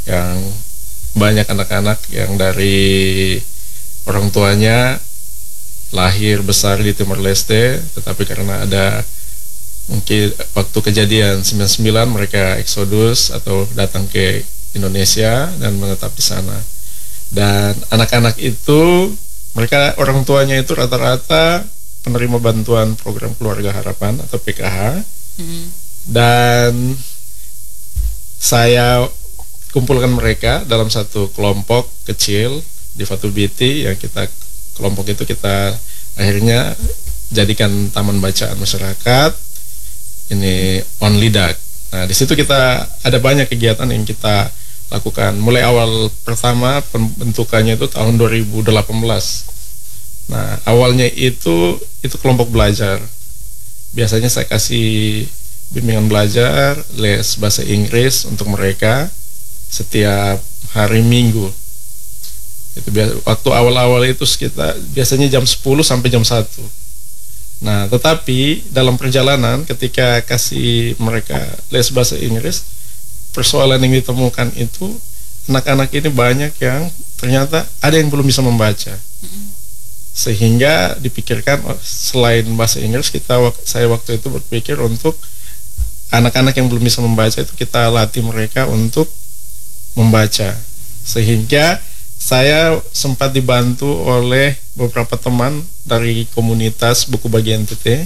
yang banyak anak-anak yang dari orang tuanya lahir besar di Timor Leste, tetapi karena ada mungkin waktu kejadian 99 mereka eksodus atau datang ke Indonesia dan menetap di sana. Dan anak-anak itu mereka orang tuanya itu rata-rata penerima bantuan program Keluarga Harapan atau PKH. Dan saya kumpulkan mereka dalam satu kelompok kecil di Fatu Biti yang kelompok itu kita akhirnya jadikan taman bacaan masyarakat ini on Lidak. Nah, di situ kita ada banyak kegiatan yang kita lakukan. Mulai awal pertama pembentukannya itu tahun 2018. Nah, awalnya itu kelompok belajar. Biasanya saya kasih bimbingan belajar, les bahasa Inggris untuk mereka setiap hari Minggu. Itu waktu awal-awal itu sekitar biasanya jam 10 sampai jam 1. Nah, tetapi dalam perjalanan ketika kasih mereka les bahasa Inggris, persoalan yang ditemukan itu anak-anak ini banyak yang ternyata ada yang belum bisa membaca. Sehingga dipikirkan selain bahasa Inggris saya waktu itu berpikir untuk anak-anak yang belum bisa membaca itu kita latih mereka untuk membaca. Sehingga saya sempat dibantu oleh beberapa teman dari komunitas buku bagi NTT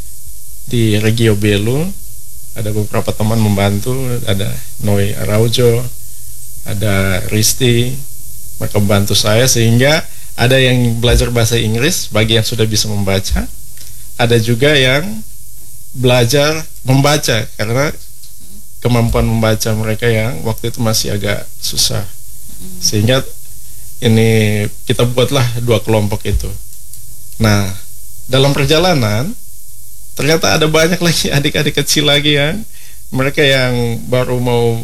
di Regio Belu. Ada beberapa teman membantu, ada Noi Araujo, ada Risti, mereka membantu saya sehingga ada yang belajar bahasa Inggris bagi yang sudah bisa membaca, ada juga yang belajar membaca karena kemampuan membaca mereka yang waktu itu masih agak susah. Sehingga ini kita buatlah 2 kelompok itu. Nah, dalam perjalanan ternyata ada banyak lagi adik-adik kecil lagi yang mereka yang baru mau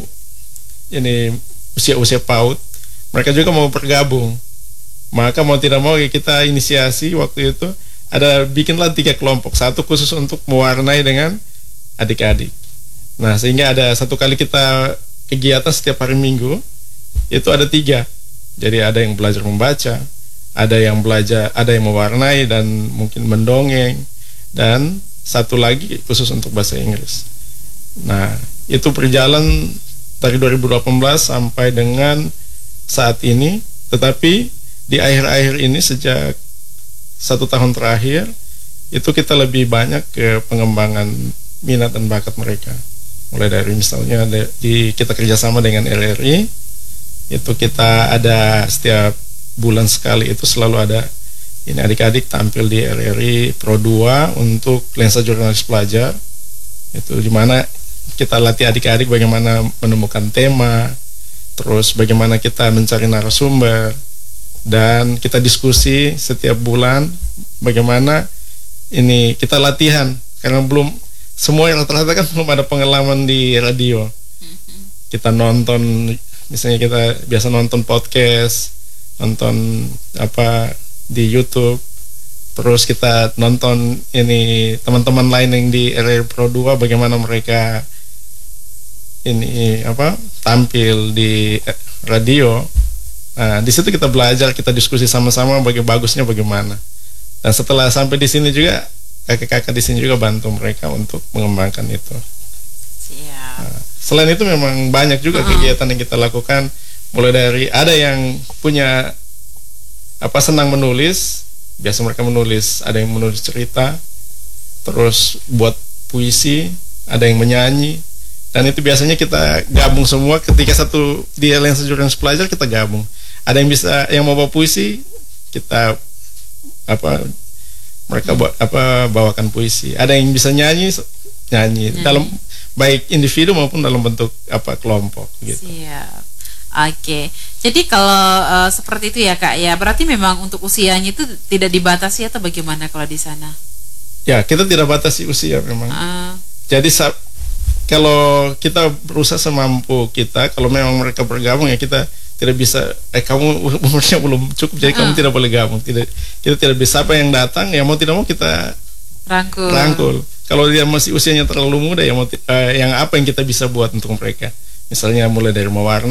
ini usia-usia PAUD, mereka juga mau bergabung. Maka mau tidak mau kita inisiasi waktu itu bikinlah 3 kelompok, satu khusus untuk mewarnai dengan adik-adik. Nah, sehingga ada satu kali kita kegiatan setiap hari Minggu itu ada 3. Jadi ada yang belajar membaca, ada yang mewarnai dan mungkin mendongeng, dan satu lagi khusus untuk bahasa Inggris. Nah, itu berjalan dari 2018 sampai dengan saat ini. Tetapi di akhir-akhir ini sejak 1 tahun terakhir itu kita lebih banyak ke pengembangan minat dan bakat mereka. Mulai dari misalnya kita kerjasama dengan RRI, itu kita ada setiap bulan sekali itu selalu ada ini adik-adik tampil di RRI Pro 2 untuk lensa jurnalis pelajar. Itu dimana kita latih adik-adik bagaimana menemukan tema, terus bagaimana kita mencari narasumber, dan kita diskusi setiap bulan bagaimana ini kita latihan karena belum semua yang rata-rata kan belum ada pengalaman di radio. Kita nonton, misalnya kita biasa nonton podcast, nonton di YouTube, terus kita nonton ini teman-teman lain yang di RRI Pro 2 bagaimana mereka ini tampil di radio. Nah, di situ kita belajar, kita diskusi sama-sama bagusnya bagaimana. Dan setelah sampai di sini juga kakak-kakak di sini juga bantu mereka untuk mengembangkan itu. Siap. Nah, selain itu memang banyak juga kegiatan yang kita lakukan, mulai dari ada yang punya senang menulis, biasa mereka menulis, ada yang menulis cerita, terus buat puisi, ada yang menyanyi, dan itu biasanya kita gabung semua ketika di lensa jurnalis pelajar kita gabung. Ada yang bisa yang mau bawa puisi, kita mereka bawakan puisi. Ada yang bisa nyanyi dalam baik individu maupun dalam bentuk kelompok gitu. Siap. Oke. Jadi kalau seperti itu ya Kak ya, berarti memang untuk usianya itu tidak dibatasi atau bagaimana kalau di sana? Ya, kita tidak batasi usia memang. Jadi kalau kita berusaha semampu kita, kalau memang mereka bergabung ya kita tidak bisa kamu umurnya belum cukup jadi kamu tidak boleh gabung. Kita tidak bisa, apa yang datang ya mau tidak mau kita rangkul. Kalau dia masih usianya terlalu muda ya yang apa yang kita bisa buat untuk mereka. Misalnya mulai dari mewarnai